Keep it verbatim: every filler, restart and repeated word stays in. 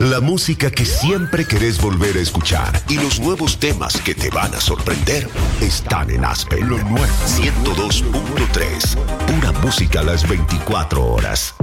La música que siempre querés volver a escuchar y los nuevos temas que te van a sorprender están en Aspen. Lo nuevo. ciento dos punto tres. Pura música a las veinticuatro horas.